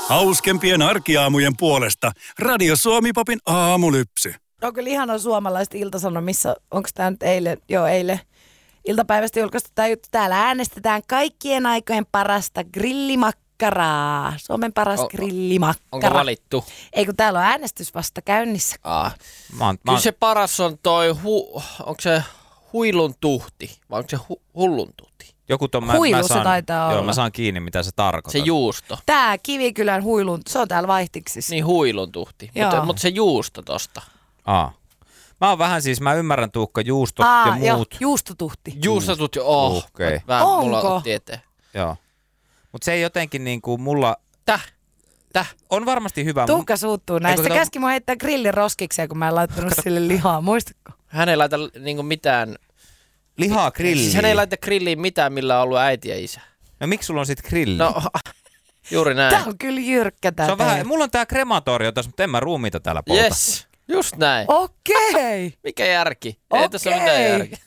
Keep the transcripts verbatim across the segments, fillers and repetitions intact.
Hauskempien arkiaamujen puolesta Radio Suomi-popin aamulypsy. On kyllä ihana suomalaiset iltasanomissa. Onko tämä nyt eilen? Joo, eilen iltapäivästä julkaistu tämä juttu. Täällä äänestetään kaikkien aikojen parasta grillimakkaraa. Suomen paras o, grillimakkara. Onko valittu? Ei, kun täällä on äänestys vasta käynnissä. Ah. Mä oon, Kyllä mä oon... se paras on toi, hu, onko se huilun tuhti vai onko se hu, hullun tuhti? Joku ton, mä, Huilu mä se saan, taitaa joo, olla. mä saan kiinni, mitä se tarkoittaa. Se juusto. Tää Kivikylän huilun, se on täällä Vaihtiksissa. Niin huilun tuhti, mutta, mutta se juusto tosta. Aa. Mä oon vähän siis, mä ymmärrän Tuukka juustot Aa, ja muut. Joo, juustotuhti. Juustotuhti, oh. Okei. Vähän Onko? mulla otti eteen. Joo. Mut se ei jotenkin niinku mulla... Täh? Täh? On varmasti hyvä. Tuukka suuttuu näistä. Se kato... käski mun heittää grillin roskikseen, kun mä en laittanut kato... sille lihaa, muistatko? Hän ei laita niinku mitään... Lihaa grilliin. Siis hän ei laita grilliin mitään, millä on ollut äiti ja isä. No miksi sulla on sit grilli? No, juuri näin. Tää on kyllä jyrkkä tää. Se on vähän, mulla on tää krematorio tässä, mutta en mä ruumiita täällä polta. Yes, just näin. Okei. Mikä järki? Okei. Ei tässä ole mitään järkeä.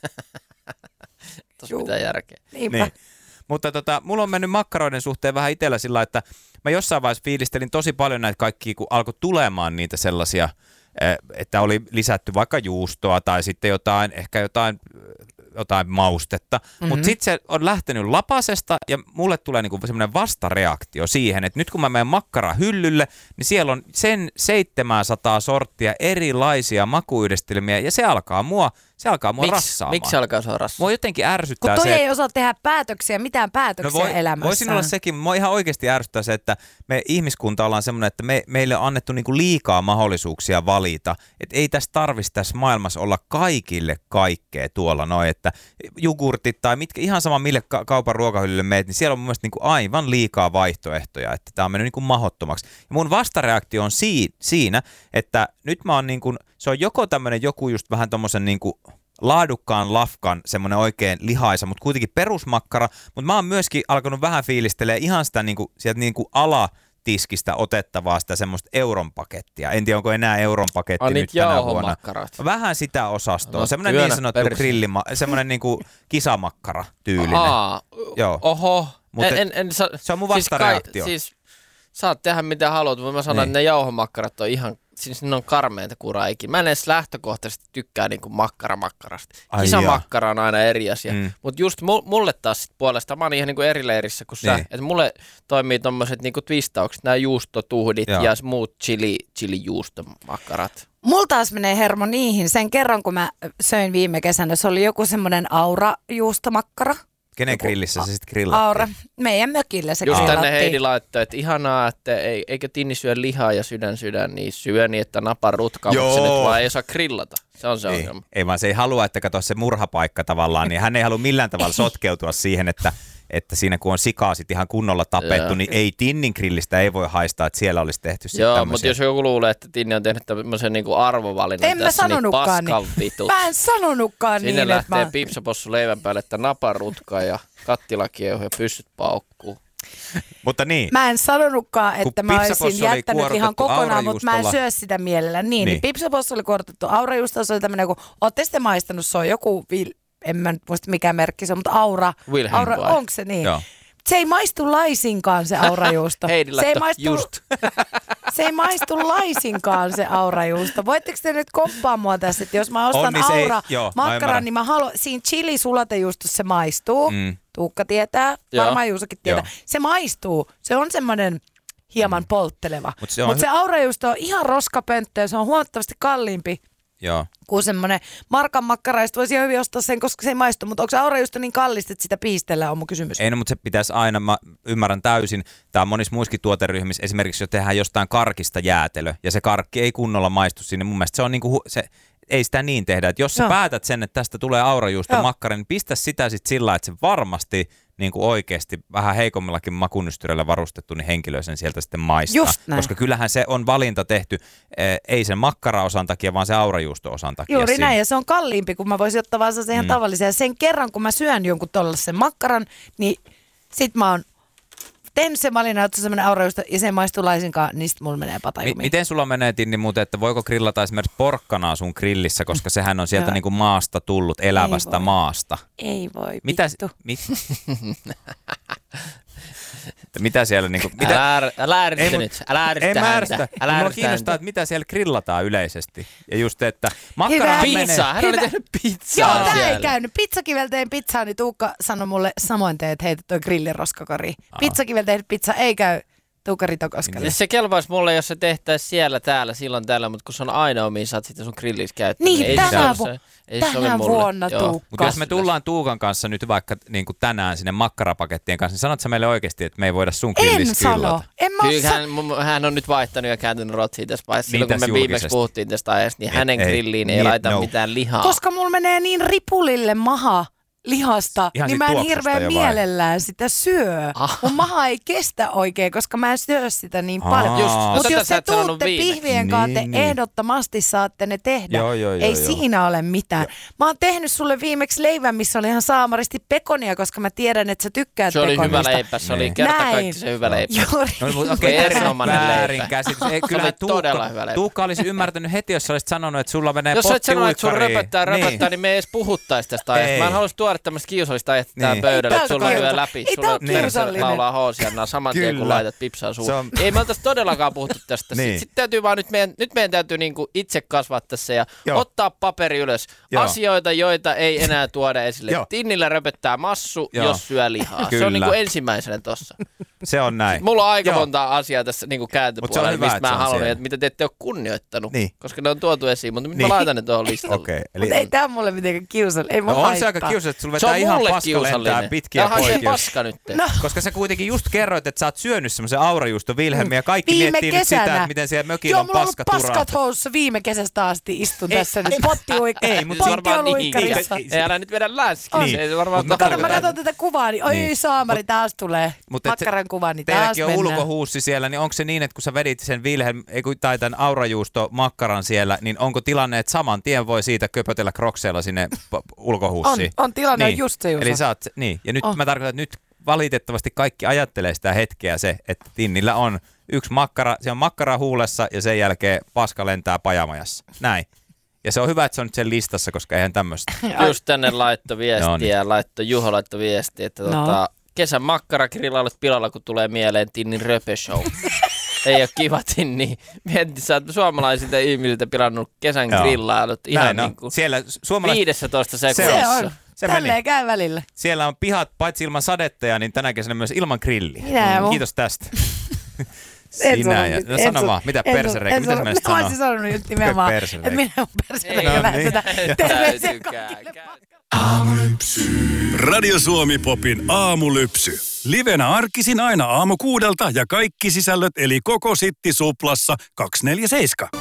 Tässä on mitään järkeä. Niinpä. Niin. Mutta tota, mulla on mennyt makkaroiden suhteen vähän itsellä sillä, että mä jossain vaiheessa fiilistelin tosi paljon näitä kaikkia, kun alkoi tulemaan niitä sellaisia, että oli lisätty vaikka juustoa tai sitten jotain, ehkä jotain, jotain maustetta. Mm-hmm. Mutta sitten se on lähtenyt lapasesta ja mulle tulee niinku semmoinen vastareaktio siihen, että nyt kun mä menen makkarahyllylle, niin siellä on sen seitsemänsataa sorttia erilaisia makuyhdistelmiä ja se alkaa mua, se alkaa mua Miks, rassaamaan. miksi alkaa sua rassaamaan? Mua jotenkin ärsyttää Kun toi se, ei osaa tehdä päätöksiä, mitään päätöksiä no voi, elämässään. Voisin olla sekin, mutta mua ihan oikeasti ärsyttää se, että me ihmiskunta ollaan semmoinen, että me, meille on annettu niinku liikaa mahdollisuuksia valita. Että ei tässä tarvitsisi tässä maailmassa olla kaikille kaikkea tuolla noin, että jogurtit tai mitkä, ihan sama mille ka- kaupan ruokahyllylle meet, niin siellä on mun mielestä niinku aivan liikaa vaihtoehtoja, että tämä on mennyt niinku mahdottomaksi. Ja mun vastareaktio on si- siinä, että nyt mä oon niinku, se on joko tämmöinen joku just vähän tommosen niinku laadukkaan lafkan, semmoinen oikein lihaisa, mutta kuitenkin perusmakkara, mutta mä oon myöskin alkanut vähän fiilistelemään ihan sitä niinku, sieltä niinku alatiskistä otettavaa sitä semmoista euron pakettia. En tiedä, onko enää euron paketti ah, nyt tänä vuonna. Vähän sitä osastoa, no, semmoinen niin sanottu grillima, semmoinen niinku kisamakkara tyylinen. Aa, joo. Oho. Mut en, en, en, sa, se on mun siis vastareaktio. Kai, siis saat tehdä mitä haluat, mutta mä sanon, niin. että ne jauhomakkarat on ihan... Siis ne on karmeinta kuraikin. Mä en edes lähtökohtaisesti tykkää niinku makkara-makkarasta. Kisamakkara on aina eri asia. Mm. Mutta just mulle taas sit puolestaan, mä oon ihan niinku eri leirissä kuin niin. sä. Että mulle toimii tommoset niinku twistaukset, nämä juustotuhdit Joo. ja muut chili, chili-juustomakkarat. Mulla taas menee hermo niihin. Sen kerran, kun mä söin viime kesänä, se oli joku semmoinen aura-juustomakkara. Kenen grillissä se sitten grillattiin? Aura. Meidän mökillä se Just grillattiin. tänne Heidi laittoi, että ihanaa, että ei, eikö Tinni syö lihaa ja sydän sydän, niin syö niin, että napa rutkaa, mutta se nyt vaan ei osaa grillata. Se on se ei, ongelma. Ei vaan se ei halua, että kato se murhapaikka tavallaan, niin hän ei halua millään tavalla sotkeutua siihen, että, että siinä kun on sikaa sit ihan kunnolla tapettu, niin ei Tinnin grillistä ei voi haistaa, että siellä olisi tehty sitten Joo, tämmöisiä. mutta jos joku luulee, että Tinni on tehnyt tämmöisen niinku arvovalinnan en tässä, mä sanonutkaan niin paskan vitut. Mä en sanonutkaan Sinne niin, lähtee että mä... pipsapossu leivän päälle, että napa rutkaa ja kattilakieuhu ja pyssyt paukkuu. Mutta niin. Mä en sanonutkaan, että mä olisin jättänyt ihan kokonaan, mutta mä en syö sitä mielellä. Niin, niin. niin pipsapossu oli kuoritettu aurajuustolla, se oli tämmöinen, kun ootte sitten maistanut, se on joku, en mä nyt muista mikä merkki se on, mutta aura, aura onko se niin? Joo. Se ei maistu laisinkaan se aurajuusto. Heidi se, ei maistu, just. se ei maistu laisinkaan se aurajuusto. Voitteko te nyt komppaa mua tässä, että jos mä ostan on, niin aura ei, joo, makkaran, niin mä haluan, siinä chili-sulatejuustossa se maistuu. Mm. Tuukka tietää, varmaan Juusokin tietää. Joo. Se maistuu, se on semmoinen hieman poltteleva. Mutta se, Mut se aurajuusto on ihan roskapönttö ja se on huomattavasti kalliimpi. Joo. Kuin semmoinen markan makkara, voisi ihan hyvin ostaa sen, koska se ei maistu. Mutta onko se aurajuusto niin kallista, että sitä piistellään, on mun kysymys. Ei, no, mutta se pitäisi aina, mä ymmärrän täysin, tämä on monissa muissakin tuoteryhmissä, esimerkiksi jos tehdään jostain karkista jäätelö, ja se karkki ei kunnolla maistu sinne, mun mielestä se on niinku, se, ei sitä niin tehdä, että jos sä no. päätät sen, että tästä tulee aurajuusto makkara, niin pistä sitä sitten sillä, että se varmasti niin kuin oikeasti vähän heikommillakin makunystyrillä varustettu, niin henkilö sen sieltä sitten maistaa. Koska kyllähän se on valinta tehty, ei sen makkaraosan takia, vaan se aurajuusto-osan takia. Juuri siinä. näin, ja se on kalliimpi, kun mä voisin ottaa vaan se ihan mm. tavallisen. Ja sen kerran, kun mä syön jonkun tollaisen makkaran, niin sit mä oon tehnyt sen valinnan, että se on semmoinen aurajuusto, ja se ei maistu laisinkaan, niin sit mulla menee patajumiin. M- miten sulla menee, Tinni, muuten, että voiko grillata esimerkiksi porkkanaa sun grillissä, koska sehän on sieltä niinku maasta tullut, elävästä ei maasta? Ei voi, Mitä, vittu. Mit? Mitä siellä niinku... Mitä? Älä, älä ärsytä nyt, älä ärsytä häntä. Älä Mulla kiinnostaa, että mitä siellä grillataan yleisesti. Ja just, että makkarahan menee... Pizzaa, hän oli tehnyt pizzaa. Joo, tää ei käynyt. Pizzakivel tein pizzaa, niin Tuukka sanoi mulle samoin teet, heitä toi grilliroskakori. Pizzakivel tehnyt pizza ei käy. Tuukka Ritokoskelle. Se kelpaisi mulle, jos se tehtäisiin siellä, täällä, silloin täällä, mutta kun se on ainoa, mihin saat sitten sun grillissä käyttää. Niin, ei tänä, se, vu- ei tänä vuonna Tuukka. Mutta jos me tullaan Tuukan kanssa nyt vaikka niin kuin tänään sinne makkarapakettien kanssa, niin sanotko sä meille oikeasti, että me ei voida sun grillissä En sano. En mä Kyllä hän, hän on nyt vaihtanut ja kääntynyt rotsiin tässä vaiheessa. Silloin kun me viimeksi puhuttiin tästä ajasta, niin hänen ei, grilliin ei, ei laita no. mitään lihaa. Koska mulla menee niin ripulille maha lihasta, ihan niin mä en hirveän mielellään sitä syö. Ah. Mun maha ei kestä oikein, koska mä en syö sitä niin ah. paljon. Mutta jos te tuutte pihvien kanssa, te niin, ehdottomasti saatte ne tehdä. Joo, joo, joo, ei joo. siinä ole mitään. Joo. Mä oon tehnyt sulle viimeksi leivän, missä oli ihan saamaristi pekonia, koska mä tiedän, että sä tykkäät se pekonista. Se oli hyvä leipä, se oli kerta kaikki se hyvä leipä. No, okei, erinomainen leipä. Kyllä todella hyvä leipä. Tuukka olisi ymmärtänyt heti, jos olisit sanonut, että sulla menee potti uikkariin. Jos sä sanonut, että sun röpöttää, röpöttää, niin me ei edes puhuttaisi tästä ajasta. Mä en haluaisi tuoda tämmöistä kiusallista aihetta tähän niin. pöydälle, että sulla lyö läpi. Ei sulla kiusallinen. laulaa hoosiannaa saman tien, kun laitat pipsaa suun. On... Ei me oltaisi todellakaan puhuttu tästä. niin. Sitten sit täytyy vaan, nyt meidän, nyt meidän täytyy niinku itse kasvaa tässä ja Joo. ottaa paperi ylös. Joo. Asioita, joita ei enää tuoda esille. Joo. Tinnillä röpöttää massu, Joo. jos syö lihaa. Se on niinku ensimmäisenä tossa. Se on näin. Mulla on aika Joo. monta asiaa tässä niinku kääntöpuolella, hyvä, mistä mä haluan, että mitä te ette ole kunnioittanut. Niin. Koska ne on tuotu esiin, mutta nyt niin. mä laitan ne tuohon listalle. Okay, eli... Mutta ei tää mulle mitenkään kiusallinen. No on se aika kiusallinen, että sulla vetää ihan paska lentää pitkiä Tämähän poikia. Tämähän paska nyt. No. Koska sä kuitenkin just kerroit, että sä oot syönyt semmoisen aurajuusto Wilhelmin ja kaikki viime miettii nyt sitä, että miten siellä mökillä Joo, on paska turaa. Joo, mulla on paskat housussa viime kesästä asti istun tässä nyt. Potti Ei, mutta Potti on uikkarissa. Ei älä nyt vedä läskiä. Mä katson tätä kuvaa, niin oi saamari, taas tulee. Makkaran kuva, niin taas mennään. Teilläkin on ulkohuussi siellä, niin onko se niin, että kun sä vedit sen Wilhelm, tai tämän aurajuusto makkaran siellä, niin onko tilanne, että saman tien voi siitä köpötellä krokseilla sinne ulkohuussiin? On, on tilanne niin. just se, Juuso. Eli sä oot, niin, ja nyt oh. mä tarkoitan, että nyt valitettavasti kaikki ajattelee sitä hetkeä se, että tinnillä on yksi makkara, se on makkara huulessa ja sen jälkeen paska lentää pajamajassa. Näin. Ja se on hyvä, että se on nyt sen listassa, koska eihän tämmöistä. Just tänne laitto viestiä, no niin. laitto, Juho laitto viestiä, että no. tota, kesän makkaragrillailut pilalla, kun tulee mieleen Tinnin röpeshow. Ei ole kiva Tinni. Mietin, sä oot suomalaisilta ihmisiltä pilannut kesän Joo. grillailut ihan Näin, niin kuin no. Siellä suomalaiset... viisitoista sekunnissa. Se on. Se Tälleen käy välillä. Siellä on pihat paitsi ilman sadetteja, niin tänä kesänä myös ilman grilliä. Minä Kiitos tästä. Sinä ja... No sano vaan, mitä persereikä? Mitä sä menet sanoa? Mä olisin sanonut just nimenomaan, että minä on persereikä vähän sitä terveisiä kaikille. Aamulypsy. Radio Suomi Popin aamulypsy. Livenä arkisin aina aamu kuudelta ja kaikki sisällöt eli koko Sitti Suplassa kaksikymmentäneljä seitsemän.